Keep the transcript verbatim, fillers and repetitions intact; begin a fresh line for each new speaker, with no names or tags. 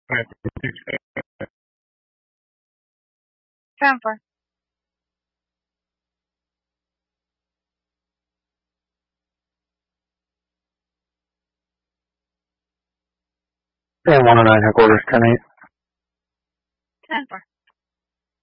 ten four.
And one oh nine headquarters, ten eight.
ten four.